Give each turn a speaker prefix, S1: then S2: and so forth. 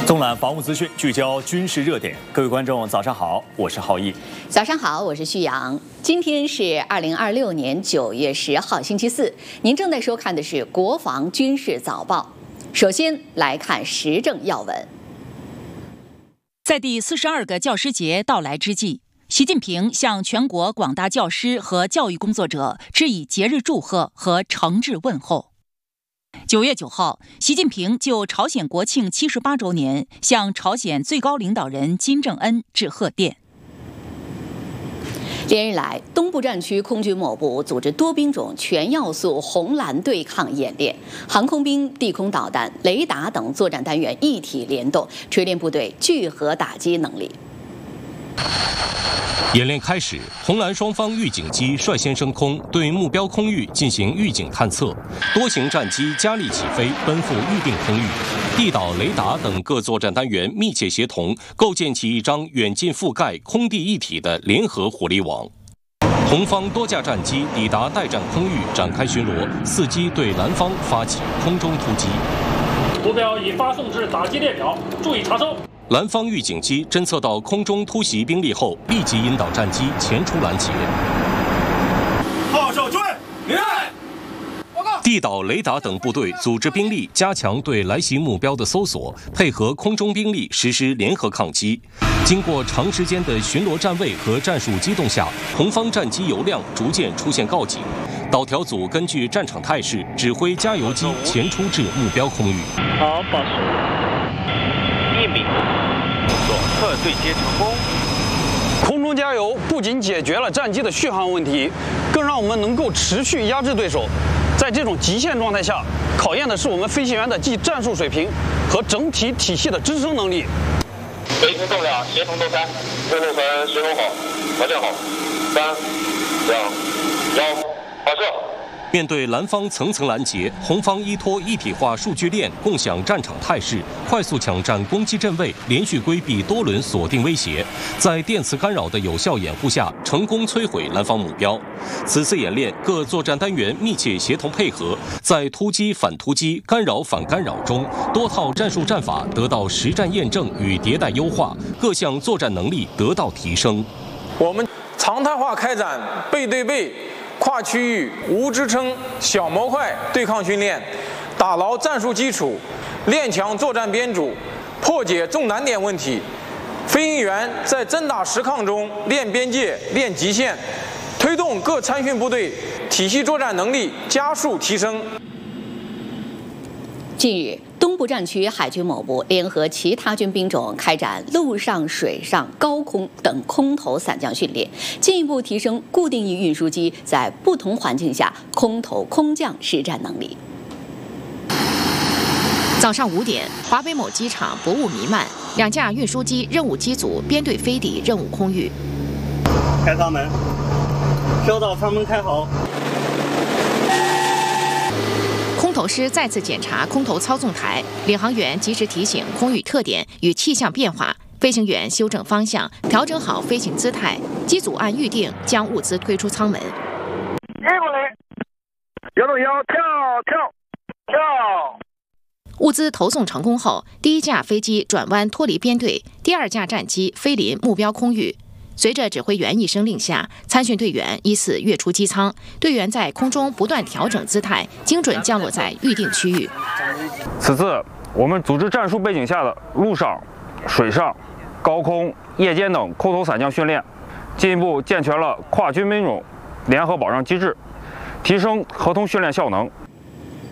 S1: 纵览防务资讯，聚焦军事热点。各位观众，早上好，我是浩毅。
S2: 早上好，我是旭阳。今天是2026年9月10号，星期四。您正在收看的是《国防军事早报》。首先来看时政要闻。
S3: 在第42个教师节到来之际，习近平向全国广大教师和教育工作者致以节日祝贺和诚挚问候。9月9号，习近平就朝鲜国庆78周年向朝鲜最高领导人金正恩致贺电。
S2: 连日来，东部战区空军某部组织多兵种全要素红蓝对抗演练，航空兵、地空导弹、雷达等作战单元一体联动，锤炼部队聚合打击能力。
S4: 演练开始，红蓝双方预警机率先升空，对目标空域进行预警探测，多型战机加力起飞，奔赴预定空域。地导、雷达等各作战单元密切协同，构建起一张远近覆盖、空地一体的联合火力网。红方多架战机抵达待战空域，展开巡逻，伺机对蓝方发起空中突击。
S5: 目标已发送至打击列表，注意查收。
S4: 蓝方预警机侦测到空中突袭兵力后，立即引导战机前出拦截。
S6: 炮手追，明白。
S4: 地导、雷达等部队组织兵力，加强对来袭目标的搜索，配合空中兵力实施联合抗击。经过长时间的巡逻站位和战术机动下，红方战机油量逐渐出现告警。导调组根据战场态势，指挥加油机前出至目标空域。
S7: 好，80。1米，左侧对接成功。
S8: 空中加油不仅解决了战机的续航问题，更让我们能够持续压制对手。在这种极限状态下，考验的是我们飞行员的技战术水平和整体体系的支撑能力。
S9: 飞行动量协同都3，任务船协同好，调整好，3、2、1，发射。
S4: 面对蓝方层层拦截，红方依托一体化数据链，共享战场态势，快速抢占攻击阵位，连续规避多轮锁定威胁，在电磁干扰的有效掩护下，成功摧毁蓝方目标。此次演练，各作战单元密切协同配合，在突击、反突击、干扰、反干扰中，多套战术战法得到实战验证与迭代优化，各项作战能力得到提升。
S10: 我们常态化开展背对背、跨区域、无支撑、小模块对抗训练，打牢战术基础，练强作战编组，破解重难点问题。飞行员在真打实抗中练边界、练极限，推动各参训部队体系作战能力加速提升。
S2: 近日，东部战区海军某部联合其他军兵种开展陆上、水上、高空等空投伞降训练，进一步提升固定翼运输机在不同环境下空投空降实战能力。
S11: 早上5点，华北某机场薄雾弥漫，2架运输机任务机组编队飞抵任务空域。
S6: 开舱门，收到，舱门开好。
S11: 空投师再次检查空投操纵台，领航员及时提醒空域特点与气象变化，飞行员修正方向，调整好飞行姿态，机组按预定将物资推出舱门。
S9: 接过来，161跳。
S11: 物资投送成功后，第1架飞机转弯脱离编队，第2架战机飞临目标空域。随着指挥员一声令下，参训队员依次跃出机舱，队员在空中不断调整姿态，精准降落在预定区域。
S8: 此次我们组织战术背景下的陆上、水上、高空、夜间等空投伞降训练，进一步健全了跨军兵种联合保障机制，提升合同训练效能，